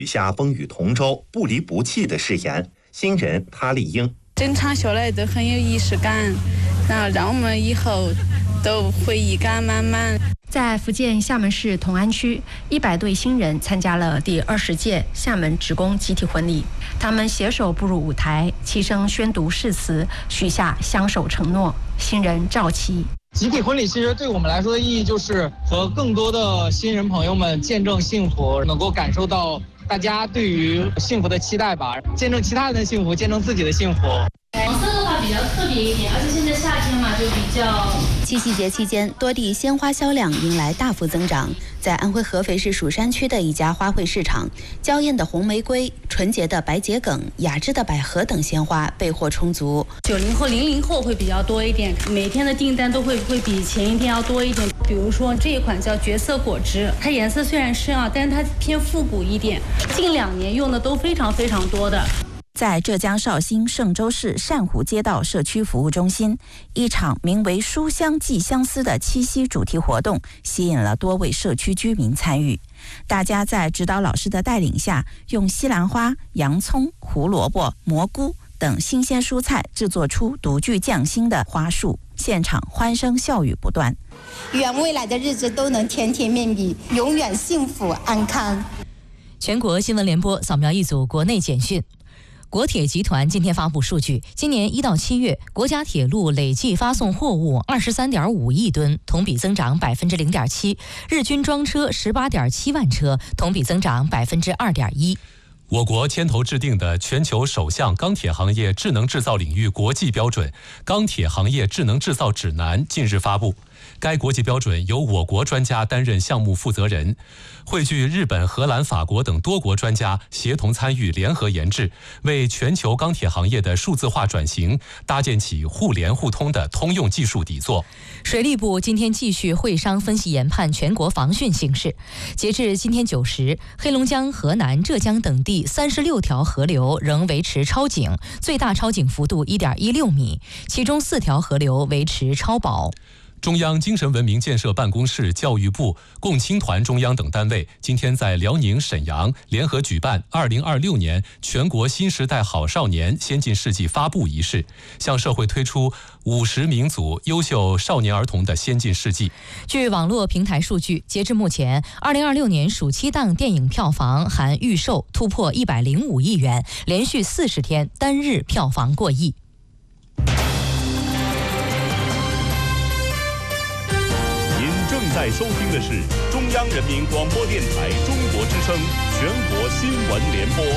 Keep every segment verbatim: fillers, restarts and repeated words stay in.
许下风雨同舟、不离不弃的誓言。新人他丽英， 整场下来都很有仪式感，然后让我们以后都回忆感满满。 在福建厦门市同安区，一百对新人参加了第二十届厦门职工集体婚礼。他们携手步入舞台，齐声宣读誓词，许下相守承诺。新人赵琪， 集体婚礼其实对我们来说的意义就是和更多的新人朋友们见证幸福，能够感受到大家对于幸福的期待吧，见证其他人的幸福，见证自己的幸福。 黄色的话比较特别一点，而且现在夏天嘛，就比较。 七夕节期间，多地鲜花销量迎来大幅增长。在安徽合肥市蜀山区的一家花卉市场，娇艳的红玫瑰、纯洁的白桔梗、雅致的百合等鲜花备货充足。 九零后、零零后会比较多一点，每天的订单都会会比前一天要多一点。比如说这一款叫绝色果汁，它颜色虽然深啊，但是它偏复古一点，近两年用的都非常非常多的。 在浙江绍兴嵊州市善湖街道社区服务中心，一场名为“书香寄相思”的七夕主题活动吸引了多位社区居民参与。大家在指导老师的带领下，用西兰花、洋葱、胡萝卜、蘑菇等新鲜蔬菜制作出独具匠心的花束，现场欢声笑语不断。 愿未来的日子都能甜甜蜜蜜，永远幸福安康。 全国新闻联播扫描一组国内简讯。国铁集团今天发布数据，今年一到七月，国家铁路累计发送货物二十三点五亿吨，同比增长百分之零点七；日均装车十八点七万车，同比增长百分之二点一。 我国牵头制定的全球首项钢铁行业智能制造领域国际标准《钢铁行业智能制造指南》近日发布。该国际标准由我国专家担任项目负责人，汇聚日本、荷兰、法国等多国专家协同参与，联合研制，为全球钢铁行业的数字化转型搭建起互联互通的通用技术底座。 水利部今天继续会商分析研判全国防汛形势。截至今天九时，黑龙江、河南、浙江等地三十六条河流仍维持超警，最大超警幅度一点一六米，其中四条河流维持超保。 中央精神文明建设办公室、教育部、共青团中央等单位今天在辽宁沈阳联合举办二零二六年全国新时代好少年先进事迹发布仪式，向社会推出五十名组优秀少年儿童的先进事迹。 据网络平台数据，截至目前，二零二六年暑期档电影票房含预售突破一百零五亿元，连续四十天单日票房过亿。 正在收听的是中央人民广播电台中国之声全国新闻联播。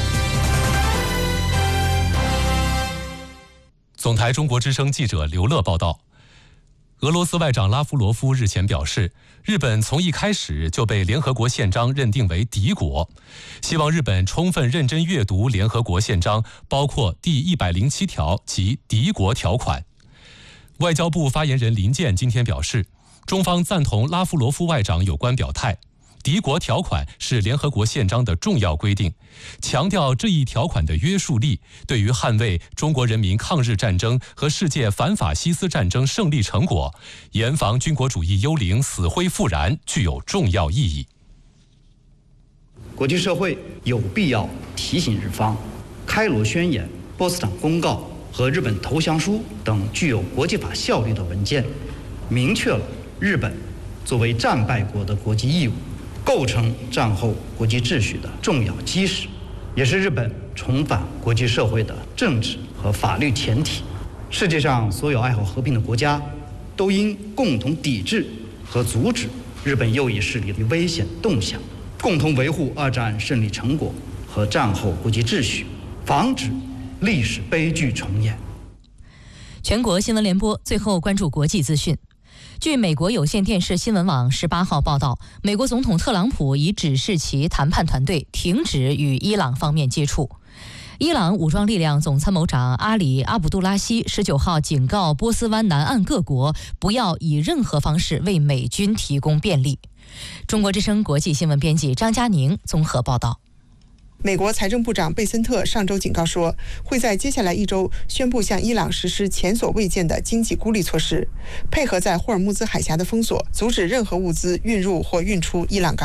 总台中国之声记者刘乐报道，俄罗斯外长拉夫罗夫日前表示，日本从一开始就被联合国宪章认定为敌国，希望日本充分认真阅读联合国宪章，包括第一百零七条及敌国条款。外交部发言人林健今天表示，中方赞同拉夫罗夫外长有关表态，敌国条款是联合国宪章的重要规定，强调这一条款的约束力对于捍卫中国人民抗日战争和世界反法西斯战争胜利成果，严防军国主义幽灵死灰复燃具有重要意义。 国际社会有必要提醒日方，开罗宣言、波茨坦公告和日本投降书等具有国际法效力的文件，明确了日本作为战败国的国际义务，构成战后国际秩序的重要基石，也是日本重返国际社会的政治和法律前提。世界上所有爱好和平的国家都应共同抵制和阻止日本右翼势力的危险动向，共同维护二战胜利成果和战后国际秩序，防止历史悲剧重演。 全国新闻联播最后关注国际资讯。据美国有线电视新闻网十八号报道，美国总统特朗普已指示其谈判团队停止与伊朗方面接触。伊朗武装力量总参谋长阿里·阿卜杜拉希十九号警告波斯湾南岸各国不要以任何方式为美军提供便利。中国之声国际新闻编辑张佳宁综合报道。 美国财政部长贝森特上周警告说，会在接下来一周宣布向伊朗实施前所未见的经济孤立措施，配合在霍尔木兹海峡的封锁，阻止任何物资运入或运出伊朗港口。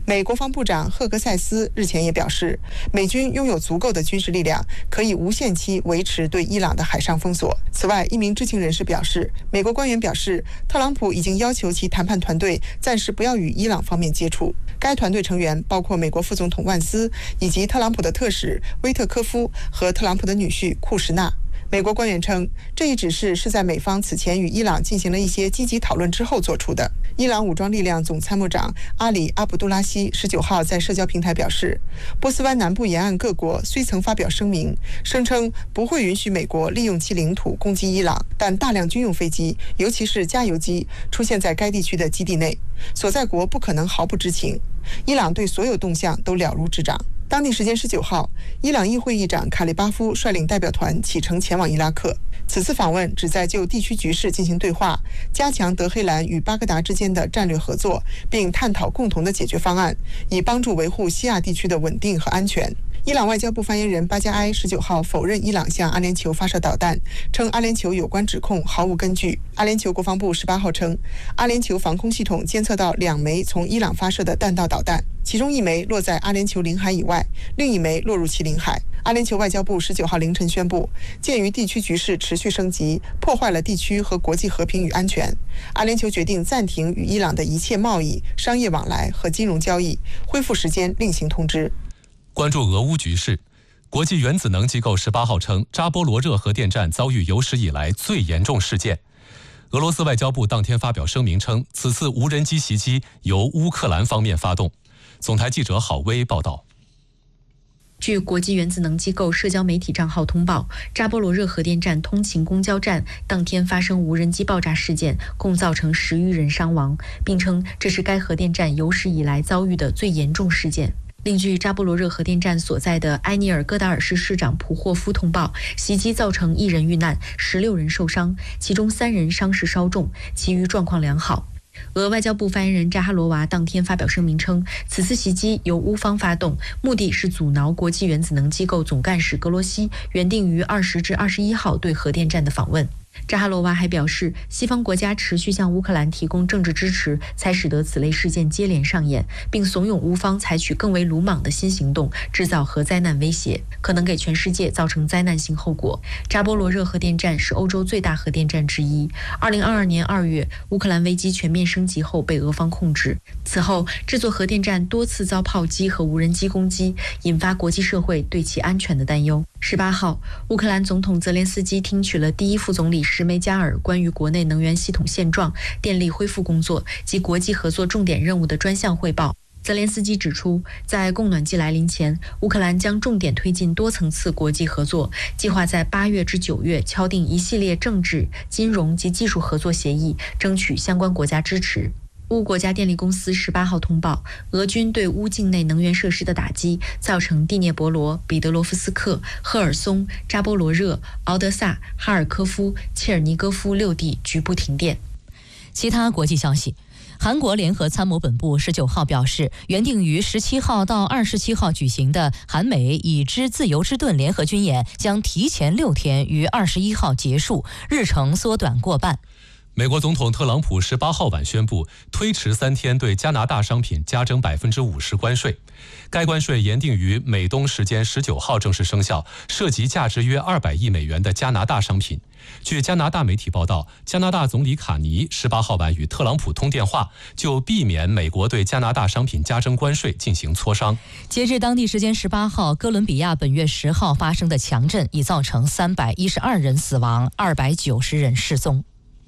美国防部长赫格塞斯日前也表示，美军拥有足够的军事力量，可以无限期维持对伊朗的海上封锁。此外，一名知情人士表示，美国官员表示，特朗普已经要求其谈判团队暂时不要与伊朗方面接触。该团队成员包括美国副总统万斯，以及特朗普的特使威特科夫和特朗普的女婿库什纳。美国官员称，这一指示是在美方此前与伊朗进行了一些积极讨论之后做出的。伊朗武装力量总参谋长阿里·阿卜杜拉希十九号在社交平台表示，波斯湾南部沿岸各国虽曾发表声明，声称不会允许美国利用其领土攻击伊朗，但大量军用飞机，尤其是加油机，出现在该地区的基地内，所在国不可能毫不知情。伊朗对所有动向都了如指掌。当地时间十九号，伊朗议会议长卡利巴夫率领代表团启程前往伊拉克。此次访问旨在就地区局势进行对话，加强德黑兰与巴格达之间的战略合作，并探讨共同的解决方案，以帮助维护西亚地区的稳定和安全。伊朗外交部发言人巴加埃十九号否认伊朗向阿联酋发射导弹，称阿联酋有关指控毫无根据。阿联酋国防部十八号称，阿联酋防空系统监测到两枚从伊朗发射的弹道导弹，其中一枚落在阿联酋领海以外，另一枚落入其领海。阿联酋外交部十九号凌晨宣布，鉴于地区局势持续升级，破坏了地区和国际和平与安全，阿联酋决定暂停与伊朗的一切贸易、商业往来和金融交易，恢复时间另行通知。 关注俄乌局势，国际原子能机构十八号称，扎波罗热核电站遭遇有史以来最严重事件。俄罗斯外交部当天发表声明称，此次无人机袭击由乌克兰方面发动。总台记者郝薇报道。 据国际原子能机构社交媒体账号通报，扎波罗热核电站通勤公交站当天发生无人机爆炸事件，共造成十余人伤亡，并称这是该核电站有史以来遭遇的最严重事件。另据扎波罗热核电站所在的埃尼尔戈达尔市市长普霍夫通报，袭击造成一人遇难，十六人受伤，其中三人伤势稍重，其余状况良好。俄外交部发言人扎哈罗娃当天发表声明称，此次袭击由乌方发动，目的是阻挠国际原子能机构总干事格罗西原定于二十至二十一号对核电站的访问。扎哈罗娃还表示，西方国家持续向乌克兰提供政治支持，才使得此类事件接连上演，并怂恿乌方采取更为鲁莽的新行动，制造核灾难威胁，可能给全世界造成灾难性后果。扎波罗热核电站是欧洲最大核电站之一。二零二二年二月，乌克兰危机全面升级后被俄方控制，此后这座核电站多次遭炮击和无人机攻击，引发国际社会对其安全的担忧。十八号，乌克兰总统泽连斯基听取了第一副总理什梅加尔关于国内能源系统现状、电力恢复工作及国际合作重点任务的专项汇报。泽连斯基指出，在供暖季来临前，乌克兰将重点推进多层次国际合作，计划在八月至九月敲定一系列政治、金融及技术合作协议，争取相关国家支持。乌国家电力公司十八号通报，俄军对乌境内能源设施的打击，造成第聂伯罗、彼得罗夫斯克、赫尔松、扎波罗热、敖德萨、哈尔科夫、切尔尼戈夫六地局部停电。 其他国际消息，韩国联合参谋本部十九号表示，原定于十七号到二十七号举行的韩美已知自由之盾联合军演将提前六天于二十一号结束，日程缩短过半。 美国总统特朗普十八号晚宣布推迟三天对加拿大商品加征百分之五十关税，该关税原定于美东时间十九号正式生效，涉及价值约二百亿美元的加拿大商品。据加拿大媒体报道，加拿大总理卡尼十八号晚与特朗普通电话，就避免美国对加拿大商品加征关税进行磋商。 截至当地时间十八号，哥伦比亚本月十号发生的强震已造成三百一十二人死亡，二百九十人失踪。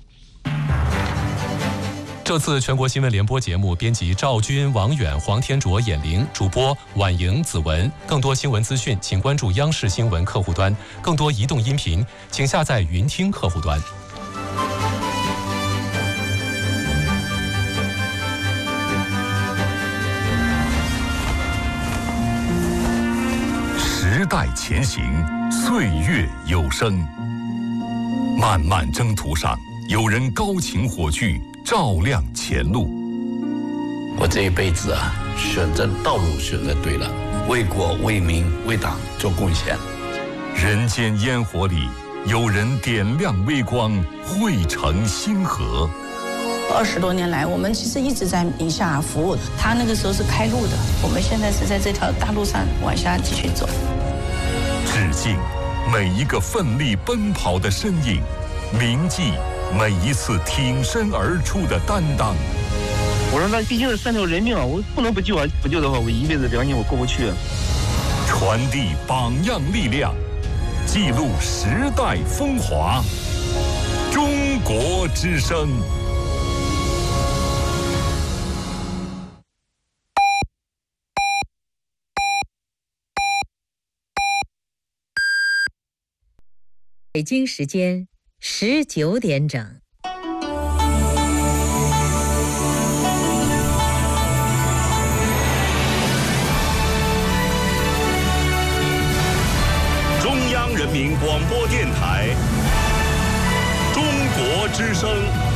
这次全国新闻联播节目编辑赵军、王远、黄天卓、闫玲，主播婉莹、子文。更多新闻资讯，请关注央视新闻客户端。更多移动音频，请下载云听客户端。 时代前行，岁月有声。漫漫征途上，有人高擎火炬，照亮前路。 我这一辈子啊，选择道路选择对了，为国为民为党做贡献。 人间烟火里，有人点亮微光，汇成星河。 二十多年来，我们其实一直在宁夏服务。他那个时候是开路的，我们现在是在这条大路上往下继续走。 致敬每一个奋力奔跑的身影，铭记每一次挺身而出的担当。 我说那毕竟是三条人命啊，我不能不救啊！不救的话，我一辈子良心我过不去。 传递榜样力量，记录时代风华。中国之声。 北京时间十九点整。 中央人民广播电台《中国之声》。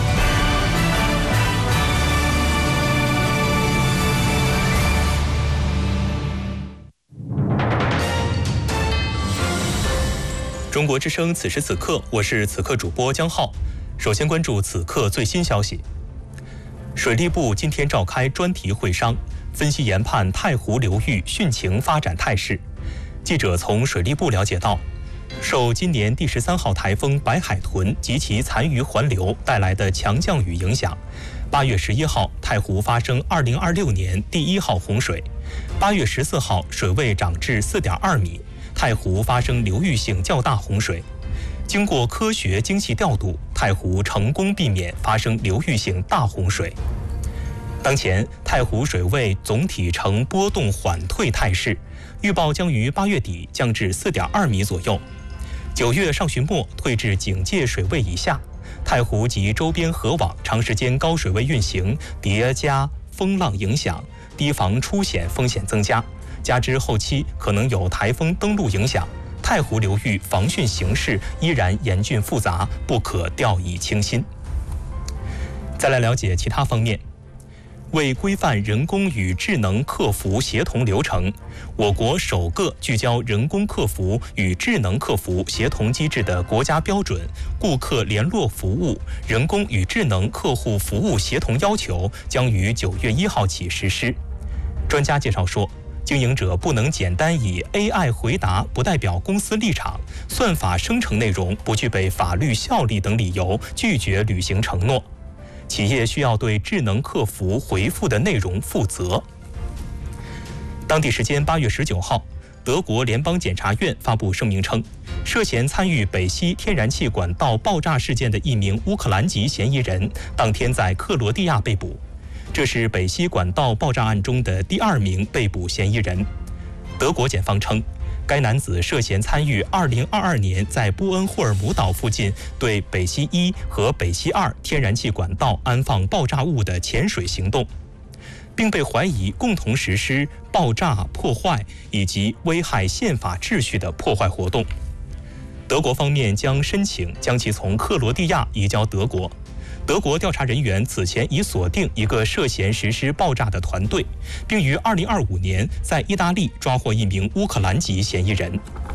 中国之声，此时此刻，我是此刻主播江浩。首先关注此刻最新消息。水利部今天召开专题会商，分析研判太湖流域汛情发展态势。记者从水利部了解到，受今年第十三号台风白海豚及其残余环流带来的强降雨影响，八月十一号太湖发生二零二六年第一号洪水，八月十四号水位涨至四点二米。太湖发生流域性较大洪水，经过科学精细调度，太湖成功避免发生流域性大洪水。当前太湖水位总体呈波动缓退态势，预报将于八月底降至四点二米左右，九月上旬末退至警戒水位以下。太湖及周边河网长时间高水位运行，叠加风浪影响，堤防出险风险增加。加之后期可能有台风登陆影响，太湖流域防汛形势依然严峻复杂，不可掉以轻心。再来了解其他方面。为规范人工与智能客服协同流程，我国首个聚焦人工客服与智能客服协同机制的国家标准《顾客联络服务人工与智能客户服务协同要求》将于九月一号起实施。专家介绍说，经营者不能简单以 A I 回答不代表公司立场、算法生成内容不具备法律效力等理由拒绝履行承诺。企业需要对智能客服回复的内容负责。当地时间八月十九号，德国联邦检察院发布声明称，涉嫌参与北溪天然气管道爆炸事件的一名乌克兰籍嫌疑人，当天在克罗地亚被捕。这是北溪管道爆炸案中的第二名被捕嫌疑人。德国检方称，该男子涉嫌参与二零二二年在波恩霍尔姆岛附近对北溪一和北溪二天然气管道安放爆炸物的潜水行动，并被怀疑共同实施爆炸、破坏以及危害宪法秩序的破坏活动。德国方面将申请将其从克罗地亚移交德国。德国调查人员此前已锁定一个涉嫌实施爆炸的团队，并于二零二五年在意大利抓获一名乌克兰籍嫌疑人。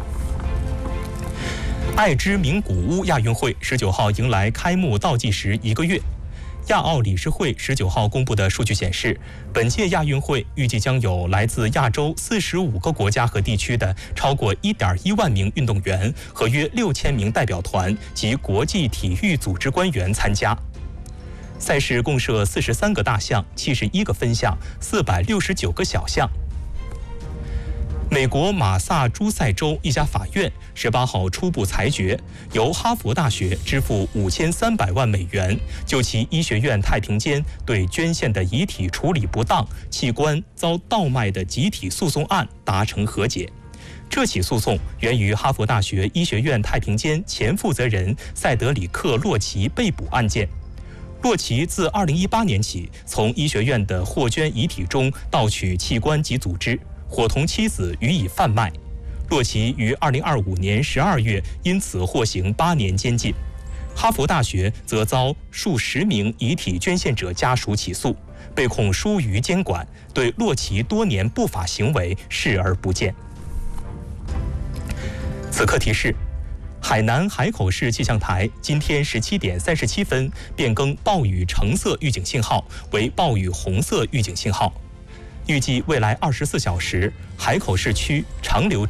爱知名古屋亚运会十九号迎来开幕倒计时一个月。亚奥理事会十九号公布的数据显示，本届亚运会预计将有来自亚洲四十五个国家和地区的超过一点一万名运动员和约六千名代表团及国际体育组织官员参加。赛事共设四十三个大项、七十一个分项、四百六十九个小项。美国马萨诸塞州一家法院十八号初步裁决，由哈佛大学支付五千三百万美元，就其医学院太平间对捐献的遗体处理不当、器官遭盗卖的集体诉讼案达成和解。这起诉讼源于哈佛大学医学院太平间前负责人塞德里克·洛奇被捕案件。洛奇自二零一八年起从医学院的获捐遗体中盗取器官及组织，伙同妻子予以贩卖。洛奇于二零二五年十二月因此获刑八年监禁。哈佛大学则遭数十名遗体捐献者家属起诉，被控疏于监管，对洛奇多年不法行为视而不见。此刻提示： 海南海口市气象台今天十七点三十七分变更暴雨橙色预警信号为暴雨红色预警信号。预计未来二十四小时，海口市区长流